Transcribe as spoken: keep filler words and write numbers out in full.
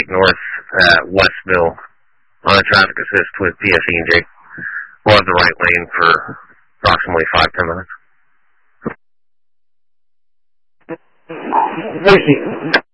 take north at Westville on a traffic assist with P S E and Jake. We'll have the right lane for approximately five, ten minutes. Thank you.